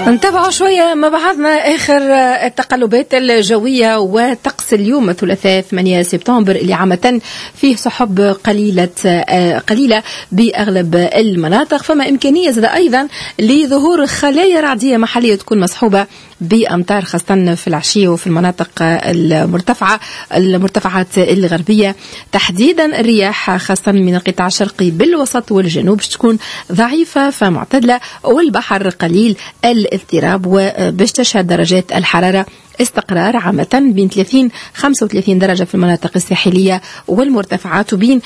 نتابعوا شوية مع بعضنا آخر التقلبات الجوية وطقس اليوم الثلاثاء 8 سبتمبر اللي عامة فيه سحب قليلة بأغلب المناطق. فما إمكانية زاد أيضا لظهور خلايا رعدية محلية تكون مصحوبة بأمطار خاصة في العشية وفي المناطق المرتفعات الغربية تحديدا. الرياح خاصة من القطاع الشرقي بالوسط والجنوب تكون ضعيفة فمعتدلة، والبحر قليل الاضطراب، وباش تشهد درجات الحرارة استقرار عامة بين 30-35 درجة في المناطق الساحلية والمرتفعات، وبين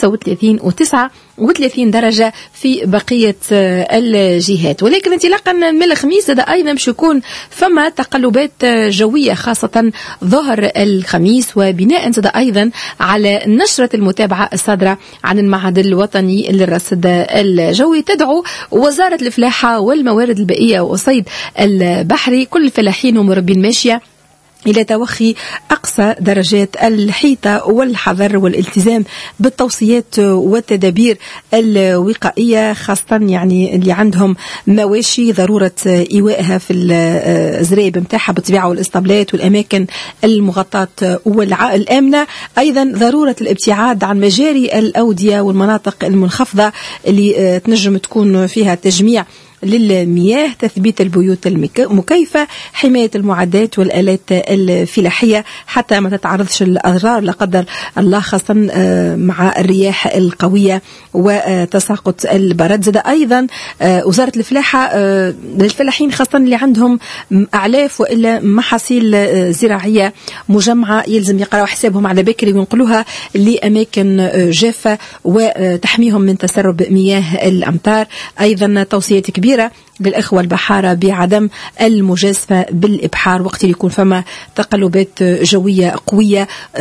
35-39 درجة في بقية الجهات. ولكن انطلاقا من الخميس أيضا باش يكون فما تقلبات جوية خاصة ظهر الخميس، وبناء أيضا على نشرة المتابعة الصادرة عن المعهد الوطني للرصد الجوي. تدعو وزارة الفلاحة والموارد البيئية والصيد البحري كل الفلاحين ومربي الماشية إلى توخي أقصى درجات الحيطة والحذر والالتزام بالتوصيات والتدابير الوقائية، خاصة يعني اللي عندهم مواشي ضرورة إيوائها في الزريب متاعها بالطبيعة والإسطبلات والأماكن المغطاة والآمنة. أيضا ضرورة الابتعاد عن مجاري الأودية والمناطق المنخفضة اللي تنجم تكون فيها تجميع للمياه، تثبيت البيوت المكيفة، حماية المعدات والآلات الفلاحية حتى ما تتعرضش الأضرار لا قدر الله، خاصة مع الرياح القوية وتساقط البرد. زاد أيضا وزارة الفلاحة للفلاحين خاصة اللي عندهم أعلاف وإلا محاصيل زراعية مجمعة يلزم يقرأوا حسابهم على بكري وينقلوها لأماكن جافة وتحميهم من تسرب مياه الأمطار. أيضا توصيات كبيرة للإخوة البحارة بعدم المجازفة بالإبحار وقت يكون فما تقلبات جوية قوية